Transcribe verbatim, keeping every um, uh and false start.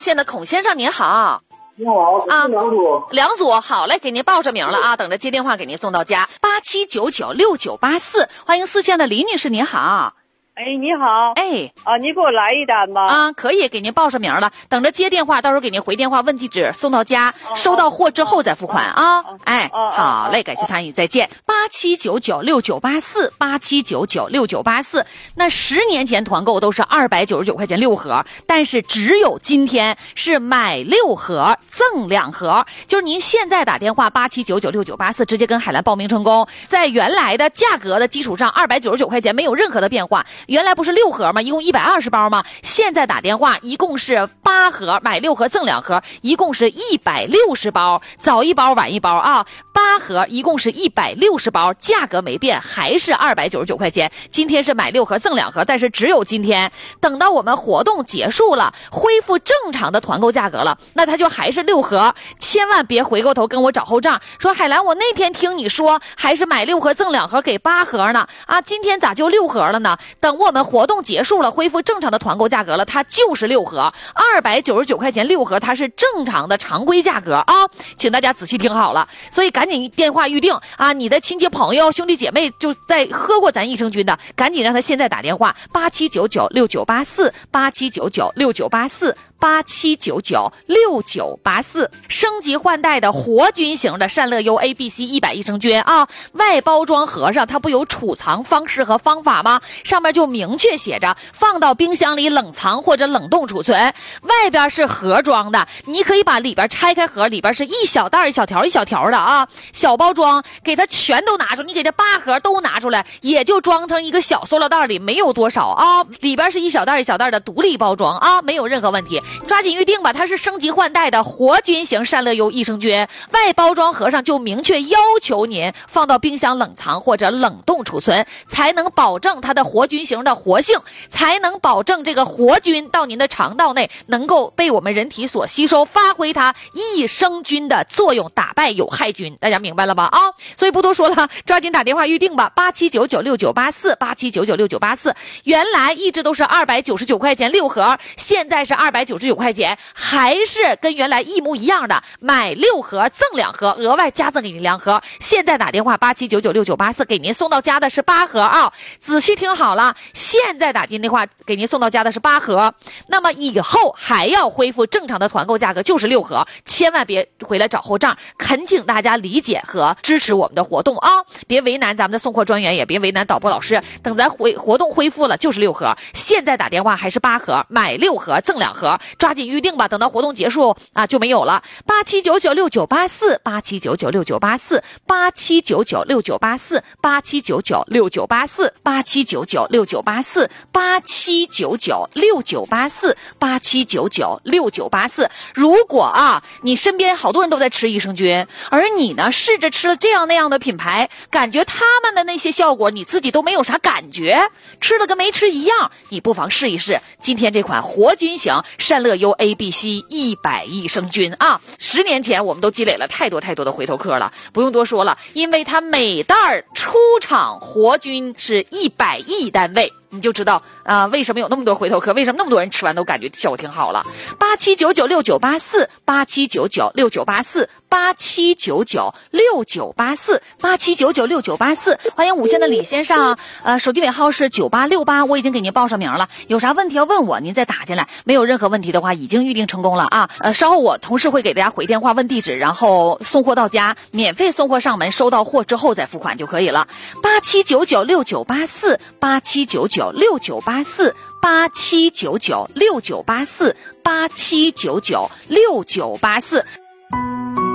现在孔先生您好。 你好， 啊， 梁组， 梁组，好嘞，给您报上名了啊，等着接电话给您送到家。八七九九六九八四，欢迎四线的李女士，您好。 哎，你好， 哎， 啊，你给我来一单吧。 啊，可以，给您报上名了，等着接电话，到时候给您回电话问地址，送到家， 哦、 收到货之后再付款啊。 哦、 哎， 哦、 好嘞，感谢参与，再见。八七九九六九八四，八七九九六九八四。那十年前团购都是二百九十九块钱六盒，但是只有今天是买六盒赠两盒，就是您现在打电话八七九九六九八四，直接跟海澜报名成功，在原来的价格的基础上，二百九十九块钱没有任何的变化。原来不是六盒吗？一共一百二十包吗？现在打电话一共是八盒，买六盒赠两盒，一共是一百六十包，早一包晚一包啊！八盒一共是一百六十包，价格没变，还是二百九十九块钱。今天是买六盒赠两盒，但是只有今天，等到我们活动结束了，恢复正常的团购价格了，那它就还是六盒。千万别回过头跟我找后账，说海澜，我那天听你说还是买六盒赠两盒给八盒呢，啊，今天咋就六盒了呢？等我们活动结束了，恢复正常的团购价格了，它就是六盒，二百九十九块钱六盒，它是正常的常规价格啊，请大家仔细听好了。所以赶紧电话预定啊，你的亲戚朋友兄弟姐妹就在喝过咱益生菌的，赶紧让他现在打电话八七九九六九八四，八七九九六九八四，八七九九六九八四。升级换代的活菌型的善乐优 A B C 一百益生菌啊，外包装盒上它不有储藏方式和方法吗？上面就明确写着放到冰箱里冷藏或者冷冻储存，外边是盒装的，你可以把里边拆开盒，里边是一小袋一小条一小条的啊，小包装给它全都拿出，你给这八盒都拿出来，也就装成一个小塑料袋里，没有多少啊，里边是一小袋一小袋的独立包装啊，没有任何问题，抓紧预定吧。它是升级换代的活菌型善乐优益生菌，外包装盒上就明确要求您放到冰箱冷藏或者冷冻储存，才能保证它的活菌型的活性，才能保证这个活菌到您的肠道内能够被我们人体所吸收，发挥它益生菌的作用，打败有害菌。大家明白了吧？啊，所以不多说了，抓紧打电话预定吧，八七九九六九八四，八七九九六九八四。原来一直都是二百九十九块钱六盒，现在是二百九十九块钱，还是跟原来一模一样的，买六盒赠两盒，额外加赠给您两盒。现在打电话八七九九六九八四，给您送到家的是八盒啊！仔细听好了，现在打进电话给您送到家的是八盒，那么以后还要恢复正常的团购价格就是六盒，千万别回来找后账，恳请大家理解和支持我们的活动啊！别为难咱们的送货专员，也别为难导播老师，等咱回活动恢复了就是六盒，现在打电话还是八盒，买六盒赠两盒，抓紧预定吧，等到活动结束啊就没有了。八七九九六九八四，八七九九六九八四，八七九九六九八四，八七九九六九八四，八七九九六九八四，八七九九六九八四，八七九九六九八四。如果啊，你身边好多人都在吃益生菌，而你呢试着吃了这样那样的品牌，感觉他们的那些效果你自己都没有啥感觉，吃了跟没吃一样，你不妨试一试今天这款活菌型善乐优 A B C 一百益生菌啊！十年前我们都积累了太多太多的回头客了，不用多说了，因为它每袋出厂活菌是一百亿单位，你就知道啊、呃，为什么有那么多回头客，为什么那么多人吃完都感觉效果挺好了。八七九九六九八四，八七九九六九八四，八七九九六九八四，八七九九六九八四。欢迎五线的李先生，呃，手机尾号是九八六八，我已经给您报上名了，有啥问题要问我，您再打进来。没有任何问题的话，已经预定成功了啊。呃，稍后我同事会给大家回电话问地址，然后送货到家，免费送货上门，收到货之后再付款就可以了。八七九九六九八四，八七九九六九八四，八七九九六九八四，八七九九六九八四。